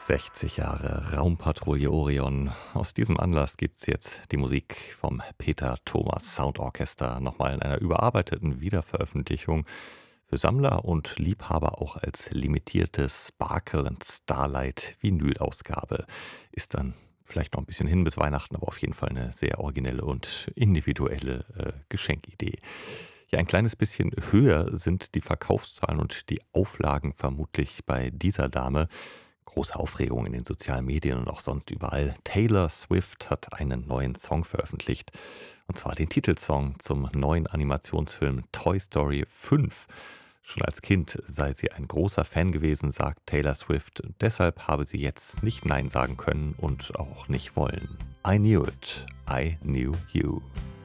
60 Jahre Raumpatrouille Orion. Aus diesem Anlass gibt's jetzt die Musik vom Peter Thomas Sound Orchester nochmal in einer überarbeiteten Wiederveröffentlichung. Für Sammler und Liebhaber auch als limitierte Sparkle and Starlight Vinyl-Ausgabe. Ist dann vielleicht noch ein bisschen hin bis Weihnachten, aber auf jeden Fall eine sehr originelle und individuelle Geschenkidee. Ja, ein kleines bisschen höher sind die Verkaufszahlen und die Auflagen vermutlich bei dieser Dame. Große Aufregung in den sozialen Medien und auch sonst überall. Taylor Swift hat einen neuen Song veröffentlicht. Und zwar den Titelsong zum neuen Animationsfilm Toy Story 5. Schon als Kind sei sie ein großer Fan gewesen, sagt Taylor Swift. Deshalb habe sie jetzt nicht Nein sagen können und auch nicht wollen. I knew it. I knew you.